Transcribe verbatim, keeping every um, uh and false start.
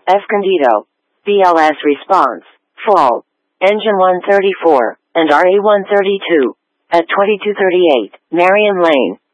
Escondido. B L S response. Fall. Engine one thirty-four, and R E one thirty-two. At twenty-two thirty-eight, Marion Lane.